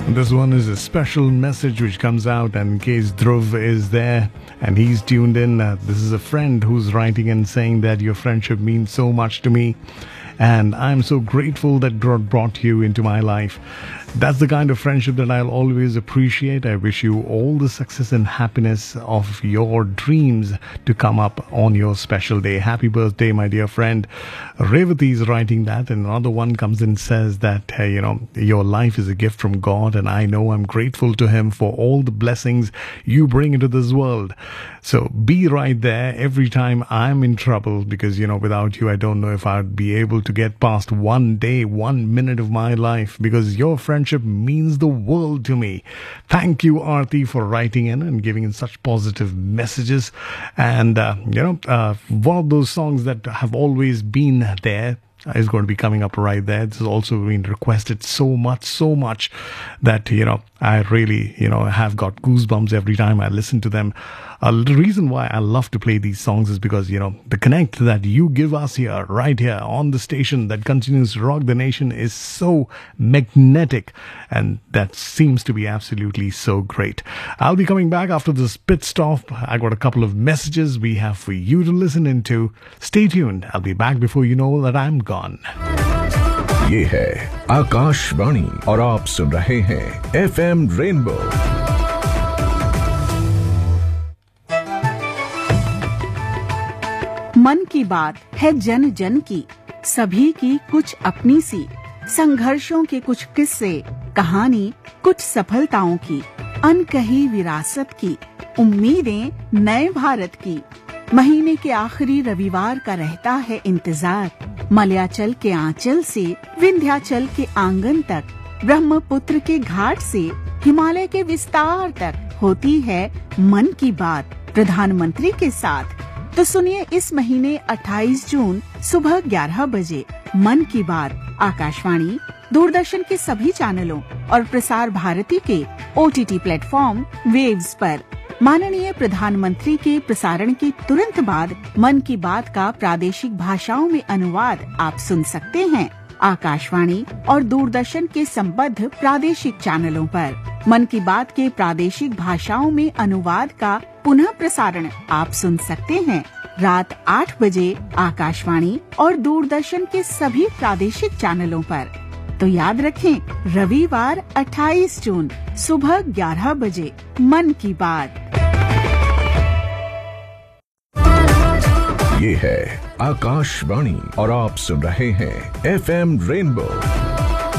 This one is a special message which comes out, and in case Dhruv is there and he's tuned in, this is a friend who's writing and saying that your friendship means so much to me, and I'm so grateful that God brought you into my life. That's the kind of friendship that I'll always appreciate. I wish you all the success and happiness of your dreams to come up on your special day. Happy birthday, my dear friend. Revati is writing that, and another one comes and says that, hey, your life is a gift from God, and I know I'm grateful to Him for all the blessings you bring into this world. So be right there every time I'm in trouble, because, without you, I don't know if I'd be able to get past one day, 1 minute of my life, because your friendship means the world to me. Thank you, Aarti, for writing in and giving in such positive messages. And, one of those songs that have always been there is going to be coming up right there. This has also been requested so much that, I really, have got goosebumps every time I listen to them. The reason why I love to play these songs is because, the connect that you give us here, right here on the station that continues to rock the nation is so magnetic, and that seems to be absolutely so great. I'll be coming back after this pit stop. I got a couple of messages we have for you to listen into. Stay tuned. I'll be back before you know that I'm gone. ये है आकाशवाणी और आप सुन रहे हैं FM rainbow. मन की बात है जन जन की, सभी की कुछ अपनी सी, संघर्षों के कुछ किस्से, कहानी कुछ सफलताओं की, अनकही विरासत की, उम्मीदें नए भारत की। महीने के आखिरी रविवार का रहता है इंतजार, मलयाचल के आंचल से विंध्याचल के आंगन तक, ब्रह्मपुत्र के घाट से हिमालय के विस्तार तक होती है मन की बात प्रधानमंत्री के साथ। तो सुनिए इस महीने 28 जून सुबह 11 बजे मन की बात आकाशवाणी, दूरदर्शन के सभी चैनलों और प्रसार भारती के OTT प्लेटफॉर्म वेव्स पर। माननीय प्रधानमंत्री के प्रसारण के तुरंत बाद मन की बात का प्रादेशिक भाषाओं में अनुवाद आप सुन सकते हैं आकाशवाणी और दूरदर्शन के संबद्ध प्रादेशिक चैनलों पर। मन की बात के प्रादेशिक भाषाओं में अनुवाद का पुनः प्रसारण आप सुन सकते हैं रात 8 बजे आकाशवाणी और दूरदर्शन के सभी प्रादेशिक चैनलों पर। तो याद रखें, रविवार 28 जून सुबह 11 बजे मन की बात। ये है आकाशवाणी और आप सुन रहे हैं FM रेनबो।